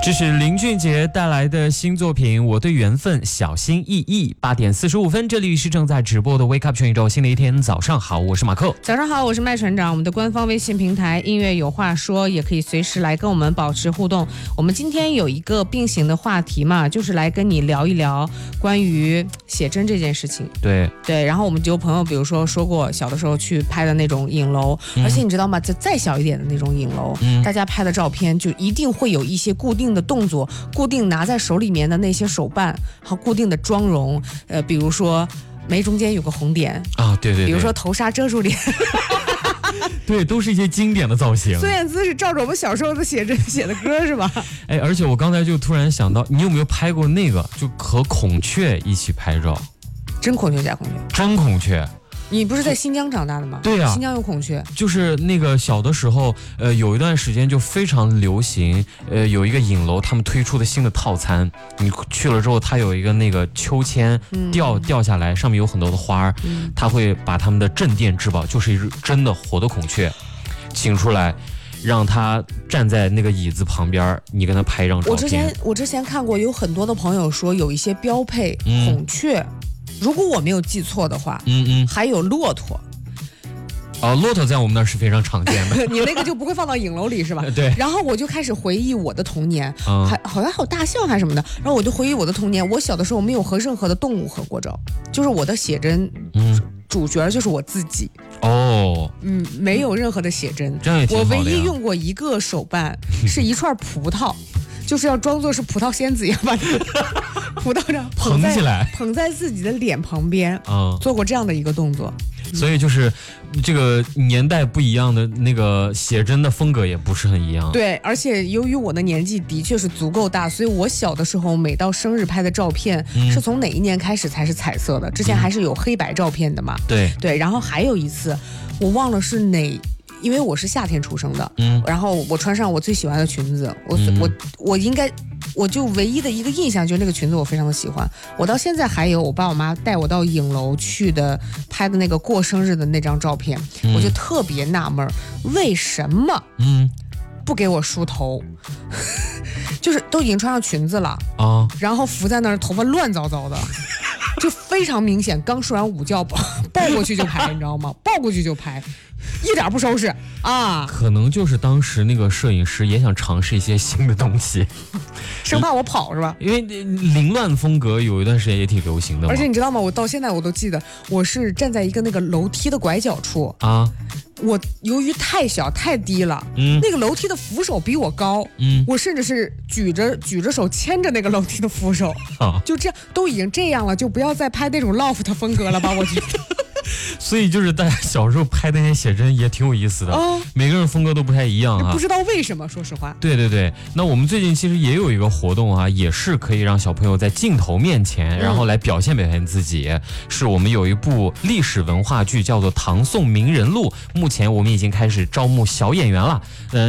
这是林俊杰带来的新作品《我对缘分小心翼翼》。8点45分，这里是正在直播的 Wake Up 全宇宙，新的一天早上好，我是马克。 早上好，我是麦船长。我们的官方微信平台音乐有话说，也可以随时来跟我们保持互动。我们今天有一个并行的话题嘛，就是来跟你聊一聊关于写真这件事情。 对， 然后我们就有朋友比如说过小的时候去拍的那种影楼，而且你知道吗，再小一点的那种影楼，大家拍的照片就一定会有一些固定的动作，固定拿在手里面的那些手办和固定的妆容，比如说眉中间有个红点啊，对， 比如说头纱遮住脸对，都是一些经典的造型。 孙燕姿是照着我们小时候的写真写的歌是吧？ 哎，而且我刚才就突然想到，你有没有拍过那个，就和孔雀一起拍照？ 真孔雀假孔雀？ 真孔雀。 你不是在新疆长大的吗？ 对呀， 新疆有孔雀。 就是那个小的时候，有一段时间就非常流行，有一个影楼他们推出的新的套餐，你去了之后，它有一个那个秋千掉下来，上面有很多的花儿，他会把他们的镇店之宝，就是一只真的活的孔雀，请出来，让他站在那个椅子旁边，你跟他拍一张照片。 我之前看过，有很多的朋友说有一些标配孔雀。如果我没有记错的话，还有骆驼。 骆驼在我们那儿是非常常见的。 你那个就不会放到影楼里是吧？ 对。 然后我就开始回忆我的童年，好像还有大象还是什么的。然后我就回忆我的童年，我小的时候没有和任何的动物合过照，就是我的写真，主角就是我自己。没有任何的写真。 这样也挺好的呀。 我唯一用过一个手办，是一串葡萄。就是要装作是葡萄仙子一样把葡萄上捧起来， 捧在自己的脸旁边，做过这样的一个动作。 所以就是这个年代不一样的那个写真的风格也不是很一样。 对，而且由于我的年纪的确是足够大，所以我小的时候每到生日拍的照片，是从哪一年开始才是彩色的？之前还是有黑白照片的嘛。对，然后还有一次我忘了是哪。因为我是夏天出生的，然后我穿上我最喜欢的裙子，我就唯一的一个印象就是那个裙子我非常的喜欢，我到现在还有我爸我妈带我到影楼去的拍的那个过生日的那张照片，我就特别纳闷，为什么不给我梳头？就是都已经穿上裙子了然后扶在那儿，头发乱糟糟的。就非常明显，刚睡完午觉抱过去就拍，你知道吗？抱过去就拍，一点不收拾啊！ 可能就是当时那个摄影师也想尝试一些新的东西， 生怕我跑是吧？ 因为凌乱风格有一段时间也挺流行的嘛。 而且你知道吗？我到现在我都记得，我是站在一个那个楼梯的拐角处我由于太小太低了，那个楼梯的扶手比我高，我甚至是举着手牵着那个楼梯的扶手，就这样都已经这样了，就不要再拍那种 loft 风格了吧？我觉得。 所以就是大家小时候拍的那些写真也挺有意思的，每个人风格都不太一样不知道为什么，说实话。 对，那我们最近其实也有一个活动也是可以让小朋友在镜头面前，然后来表现自己。是我们有一部历史文化剧叫做《唐宋名人录》，目前我们已经开始招募小演员了。